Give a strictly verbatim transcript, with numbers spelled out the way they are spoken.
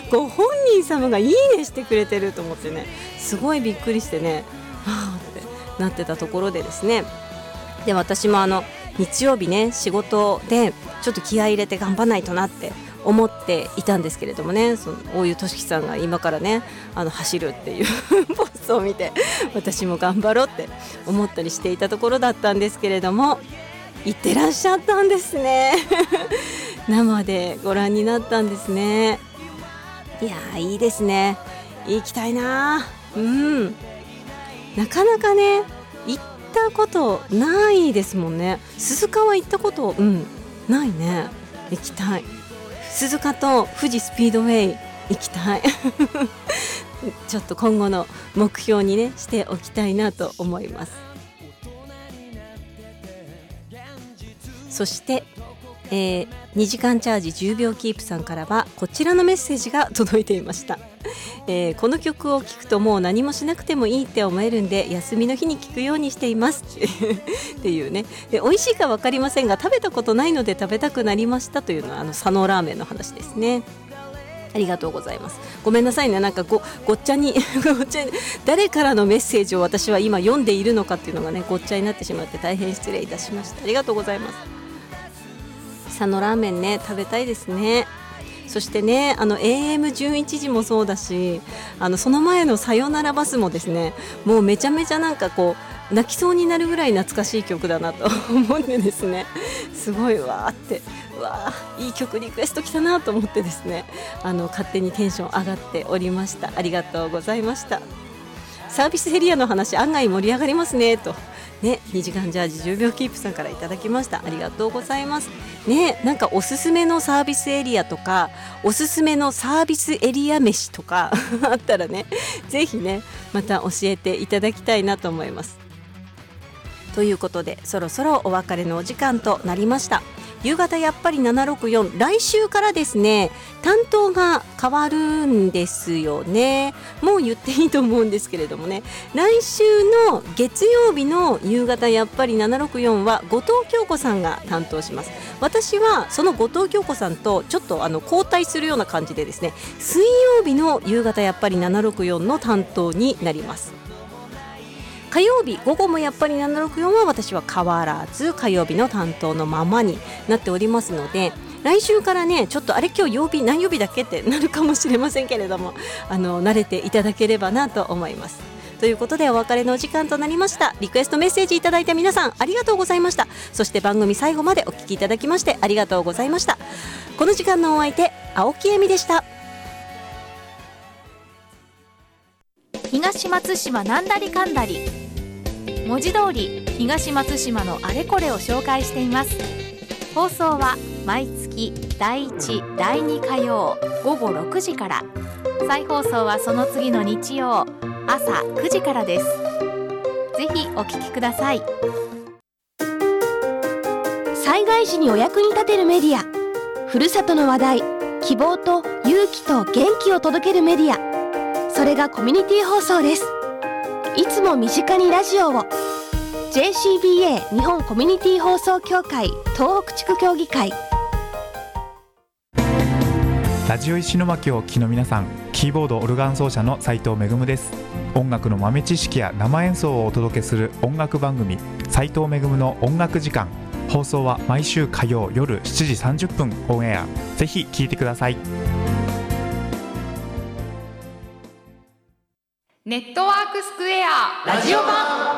ご本人様がいいねしてくれてると思ってね、すごいびっくりしてね、はぁってなってたところでですね、で私もあの日曜日ね仕事でちょっと気合い入れて頑張らないとなって思っていたんですけれどもね、その大湯俊樹さんが今からねあの走るっていうポストを見て、私も頑張ろうって思ったりしていたところだったんですけれども、行ってらっしゃったんですね生でご覧になったんですね。いやーいいですね、行きたいな。うんなかなかね行ったことないですもんね。鈴鹿は行ったこと、うん、ないね。行きたい。鈴鹿と富士スピードウェイ行きたいちょっと今後の目標にねしておきたいなと思います。そして、えー、にじかんチャージじゅうびょうキープさんからはこちらのメッセージが届いていました。えー、この曲を聴くともう何もしなくてもいいって思えるんで休みの日に聴くようにしていますっていうね。で美味しいか分かりませんが食べたことないので食べたくなりましたというのはあの佐野ラーメンの話ですね。ありがとうございます。ごめんなさいね、なんか ご, ごっちゃにごっちゃに誰からのメッセージを私は今読んでいるのかっていうのがねごっちゃになってしまって大変失礼いたしました。ありがとうございます。佐野ラーメンね食べたいですね。そしてねあの エーエムじゅういち 時もそうだし、あのその前のさよならバスもですね、もうめちゃめちゃなんかこう泣きそうになるぐらい懐かしい曲だなと思ってですね、すごいわーってうわーいい曲リクエスト来たなと思ってですね、あの勝手にテンション上がっておりました。ありがとうございました。サービスエリアの話案外盛り上がりますねとね、にじかんジャージじゅうびょうキープさんからいただきました。ありがとうございますね。なんかおすすめのサービスエリアとかおすすめのサービスエリア飯とかあったらねぜひねまた教えていただきたいなと思います。ということでそろそろお別れのお時間となりました。夕方やっぱりななろくよん来週からですね担当が変わるんですよね。もう言っていいと思うんですけれどもね、来週の月曜日の夕方やっぱりななろくよんは後藤京子さんが担当します。私はその後藤京子さんとちょっとあの交代するような感じでですね、水曜日の夕方やっぱりななろくよんの担当になります。火曜日午後もやっぱりななろくよんは私は変わらず火曜日の担当のままになっておりますので、来週からねちょっとあれ今日曜日何曜日だっけってなるかもしれませんけれども、あの慣れていただければなと思います。ということでお別れのお時間となりました。リクエストメッセージいただいた皆さんありがとうございました。そして番組最後までお聞きいただきましてありがとうございました。この時間のお相手青木恵美でした。 東松島なんだりかんだり、文字通り東松島のあれこれを紹介しています。放送は毎月だいいち、だいに火曜午後ろくじから、再放送はその次の日曜朝くじからです。ぜひお聞きください。 災害時にお役に立てるメディア、ふるさとの話題、希望と勇気と元気を届けるメディア、それがコミュニティ放送です。いつも身近にラジオを。 ジェーシービーエー 日本コミュニティ放送協会東北地区協議会。 ラジオ石巻をお聞きの皆さん、キーボードオルガン奏者の斉藤恵です。音楽の豆知識や生演奏をお届けする音楽番組斉藤恵の音楽時間。放送は毎週火曜夜しちじさんじゅっぷんオンエア。ぜひ聞いてください。 ネットワークスクエアラジオ版。